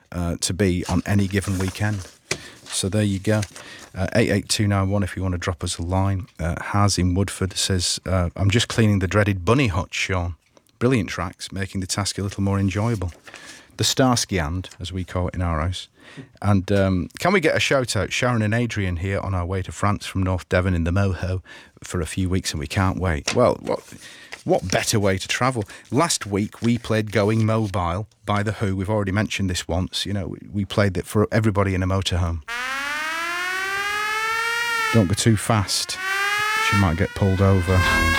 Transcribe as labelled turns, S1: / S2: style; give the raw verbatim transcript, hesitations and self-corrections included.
S1: uh, to be on any given weekend. So there you go. Uh, eight eight two nine one if you want to drop us a line. Uh, Haz in Woodford says, uh, I'm just cleaning the dreaded bunny hutch, Sean. Brilliant tracks, making the task a little more enjoyable. The Starsky and, as we call it in our house. And um, can we get a shout out? Sharon and Adrian here on our way to France from North Devon in the Moho for a few weeks, and we can't wait. Well, what what better way to travel? Last week we played Going Mobile by The Who. We've already mentioned this once. You know, we, we played it for everybody in a motorhome. Don't go too fast. She might get pulled over.